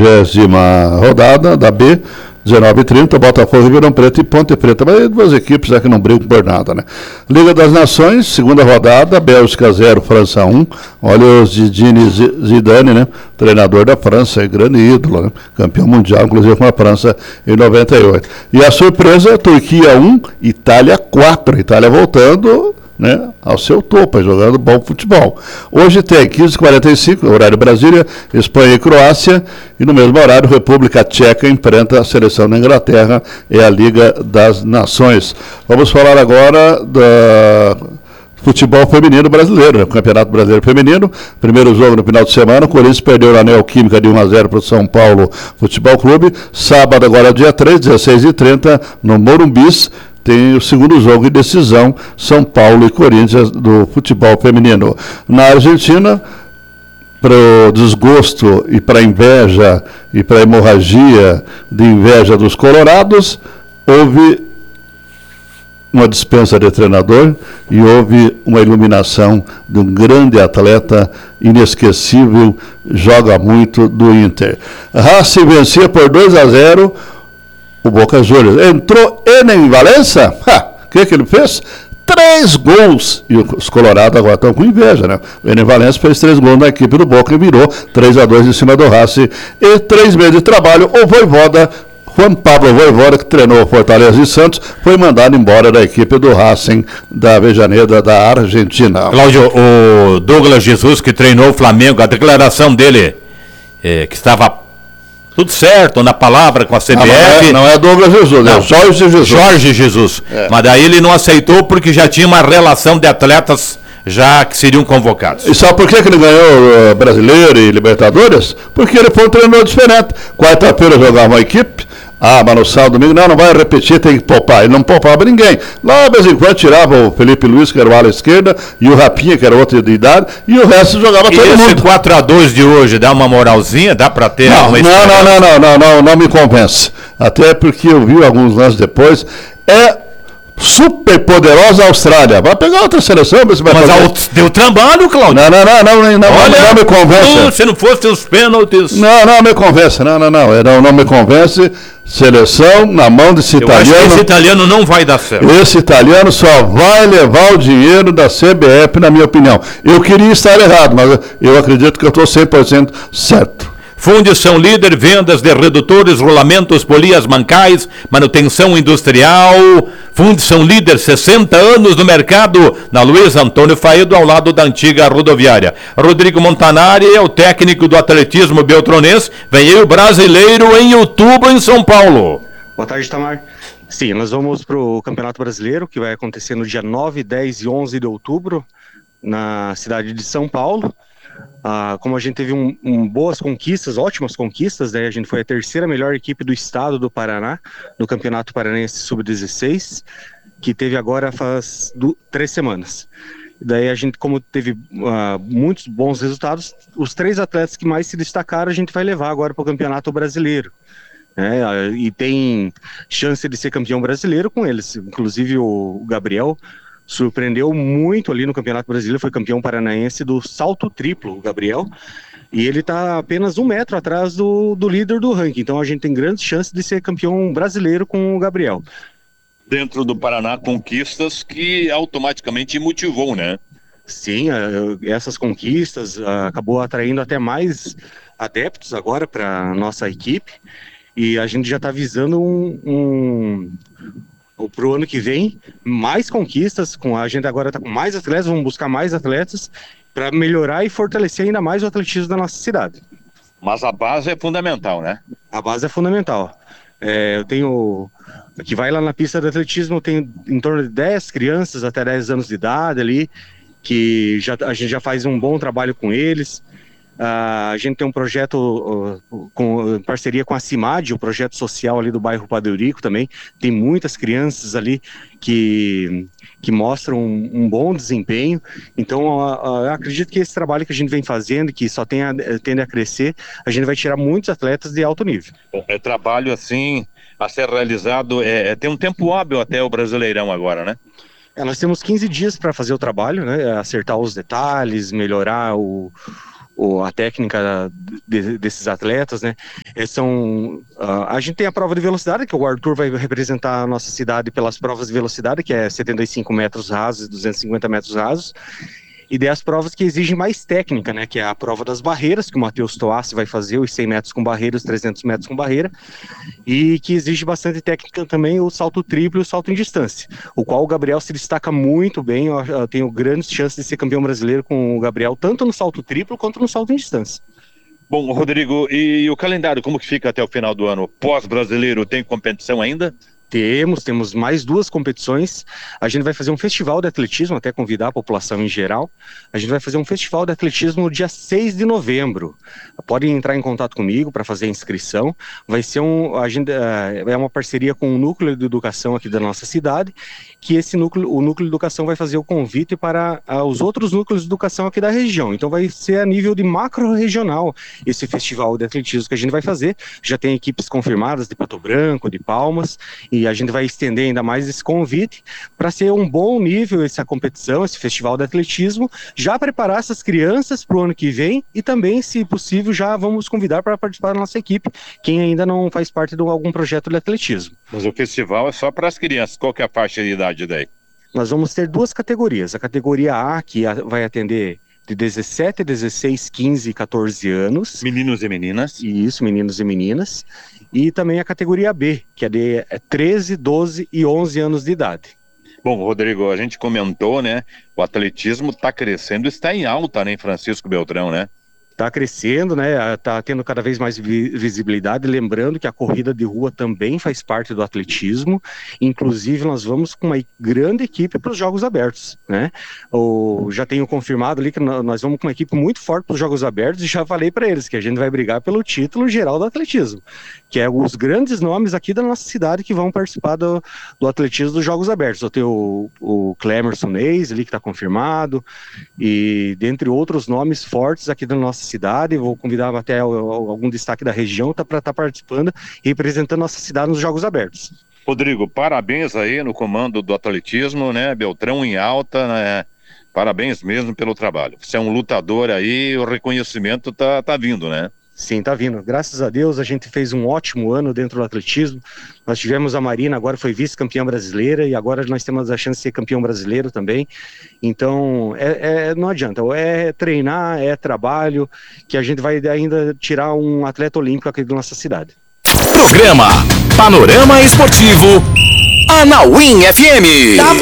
20ª rodada da B, 19h30, Botafogo, Ribeirão Preto e Ponte Preta. Mas duas equipes que não brigam por nada, né? Liga das Nações, segunda rodada, Bélgica 0, França 1. Olha o Zinedine Zidane, né? Treinador da França, grande ídolo, né? Campeão mundial, inclusive com a França em 98. E a surpresa, Turquia 1, Itália 4. Itália voltando, né, ao seu topo, jogando bom futebol. Hoje tem 15h45, horário Brasília, Espanha e Croácia, e no mesmo horário República Tcheca enfrenta a seleção da Inglaterra e a Liga das Nações. Vamos falar agora da futebol feminino brasileiro, né? Campeonato Brasileiro Feminino, primeiro jogo no final de semana, o Corinthians perdeu na Neoquímica de 1-0 para o São Paulo Futebol Clube. Sábado, agora dia 3, 16h30, no Morumbis, tem o segundo jogo de decisão, São Paulo e Corinthians do futebol feminino. Na Argentina, para o desgosto e para a inveja e para a hemorragia de inveja dos colorados, houve uma dispensa de treinador e houve uma iluminação de um grande atleta inesquecível, joga muito, do Inter. Racing vencia por 2-0 o Boca Juniors. Entrou Enem Valença, o que ele fez? 3 gols, e os colorados agora estão com inveja, né? O Enem Valença fez 3 gols na equipe do Boca e virou 3-2 em cima do Racing. E 3 meses de trabalho, o Vojvoda, Juan Pablo Vojvoda, que treinou Fortaleza e Santos, foi mandado embora da equipe do Racing da Avejaneda da Argentina. Cláudio, o Douglas Jesus, que treinou o Flamengo, a declaração dele, que estava tudo certo na palavra com a CBF. Não é Douglas Jesus, não, é Jorge Jesus. Jorge Jesus. Mas daí ele não aceitou porque já tinha uma relação de atletas já que seriam convocados. E sabe por que ele ganhou Brasileiro e Libertadores? Porque ele foi um treinador diferente. Quarta-feira jogava uma equipe, mas no sábado, domingo, não vai repetir, tem que poupar. Ele não poupava ninguém. Lá, de vez em quando, tirava o Felipe Luiz, que era o ala esquerda, e o Rapinha, que era outro de idade, e o resto jogava todo mundo. E esse 4-2 de hoje dá uma moralzinha? Dá para ter uma não me convence. Até porque eu vi alguns lances depois. É super poderosa a Austrália. Vai pegar outra seleção, mas vai Mas deu trabalho, Cláudio. Não me convence. Se não fosse os pênaltis. Não me convence. Não me convence. Seleção na mão desse italiano. Eu acho que esse italiano não vai dar certo. Esse italiano só vai levar o dinheiro da CBF, na minha opinião. Eu queria estar errado, mas eu acredito que eu estou 100% certo. Fundição líder, vendas de redutores, rolamentos, polias mancais, manutenção industrial. Fundição líder, 60 anos no mercado, na Luiz Antônio Faedo, ao lado da antiga rodoviária. Rodrigo Montanari é o técnico do atletismo beltronense. Vem aí o brasileiro em outubro em São Paulo. Boa tarde, Tamar. Sim, nós vamos para o Campeonato Brasileiro, que vai acontecer no dia 9, 10 e 11 de outubro, na cidade de São Paulo. Como a gente teve boas conquistas, ótimas conquistas, né? A gente foi a terceira melhor equipe do estado do Paraná, no Campeonato Paranaense Sub-16, que teve agora faz 3 semanas. Daí a gente, como teve muitos bons resultados, os 3 atletas que mais se destacaram a gente vai levar agora para o Campeonato Brasileiro. E tem chance de ser campeão brasileiro com eles, inclusive o Gabriel surpreendeu muito ali no Campeonato Brasileiro, foi campeão paranaense do salto triplo, o Gabriel, e ele está apenas 1 metro atrás do líder do ranking, então a gente tem grandes chances de ser campeão brasileiro com o Gabriel. Dentro do Paraná, conquistas que automaticamente motivou, né? Sim, essas conquistas acabou atraindo até mais adeptos agora para a nossa equipe, e a gente já está visando para o ano que vem, mais conquistas, a gente agora está com mais atletas, vamos buscar mais atletas para melhorar e fortalecer ainda mais o atletismo da nossa cidade. Mas a base é fundamental, né? A base é fundamental. Eu tenho, que vai lá na pista de atletismo, eu tenho em torno de 10 crianças até 10 anos de idade ali, que a gente já faz um bom trabalho com eles. A gente tem um projeto em parceria com a CIMAD, o projeto social ali do bairro Padre Eurico também. Tem muitas crianças ali que mostram um bom desempenho. Então, eu acredito que esse trabalho que a gente vem fazendo, que só tende a crescer, a gente vai tirar muitos atletas de alto nível. Bom, é trabalho assim a ser realizado, tem um tempo hábil até o Brasileirão agora, né? Nós temos 15 dias para fazer o trabalho, né? Acertar os detalhes, melhorar o a técnica desses atletas, né? A gente tem a prova de velocidade, que o Arthur vai representar a nossa cidade pelas provas de velocidade, que é 75 metros rasos e 250 metros rasos. E daí as provas que exigem mais técnica, né, que é a prova das barreiras, que o Matheus Toassi vai fazer, os 100 metros com barreira, os 300 metros com barreira, e que exige bastante técnica também o salto triplo e o salto em distância, o qual o Gabriel se destaca muito bem. Eu tenho grandes chances de ser campeão brasileiro com o Gabriel, tanto no salto triplo quanto no salto em distância. Bom, Rodrigo, e o calendário, como que fica até o final do ano? Pós-brasileiro, tem competição ainda? Temos mais 2 competições. A gente vai fazer um festival de atletismo, até convidar a população em geral. A gente vai fazer um festival de atletismo no dia 6 de novembro. Podem entrar em contato comigo para fazer a inscrição. Vai ser é uma parceria com o Núcleo de Educação aqui da nossa cidade, que o Núcleo de Educação vai fazer o convite para os outros núcleos de educação aqui da região. Então vai ser a nível de macro-regional esse festival de atletismo que a gente vai fazer. Já tem equipes confirmadas de Pato Branco, de Palmas, e a gente vai estender ainda mais esse convite para ser um bom nível essa competição, esse festival de atletismo, já preparar essas crianças para o ano que vem e também, se possível, já vamos convidar para participar da nossa equipe, quem ainda não faz parte de algum projeto de atletismo. Mas o festival é só para as crianças, qual que é a faixa de idade daí? Nós vamos ter 2 categorias, a categoria A, que vai atender de 17, 16, 15 e 14 anos. Meninos e meninas. Isso, meninos e meninas. E também a categoria B, que é de 13, 12 e 11 anos de idade. Bom, Rodrigo, a gente comentou, né? O atletismo está crescendo, está em alta, né, em Francisco Beltrão, né? Está crescendo, né? Está tendo cada vez mais visibilidade. Lembrando que a corrida de rua também faz parte do atletismo. Inclusive, nós vamos com uma grande equipe para os Jogos Abertos, né? Já tenho confirmado ali que nós vamos com uma equipe muito forte para os Jogos Abertos, e já falei para eles que a gente vai brigar pelo título geral do atletismo, que é os grandes nomes aqui da nossa cidade que vão participar do atletismo dos Jogos Abertos. Eu tenho o Clemerson Neis ali, que está confirmado, e dentre outros nomes fortes aqui da nossa cidade. Vou convidar até algum destaque da região para estar participando e representando nossa cidade nos Jogos Abertos. Rodrigo, parabéns aí no comando do atletismo, né? Beltrão em alta, né? Parabéns mesmo pelo trabalho. Você é um lutador aí, o reconhecimento tá vindo, né? Sim, tá vindo. Graças a Deus a gente fez um ótimo ano dentro do atletismo. Nós tivemos a Marina, agora foi vice-campeã brasileira, e agora nós temos a chance de ser campeão brasileiro também. Então, não adianta, é treinar, é trabalho, que a gente vai ainda tirar um atleta olímpico aqui da nossa cidade. Programa Panorama Esportivo Anauim FM.